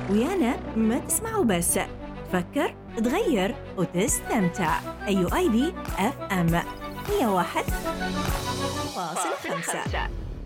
ويانا ما تسمعوا بس، تفكر، تغير وتستمتع. أيو آي بي اف ام 101.5.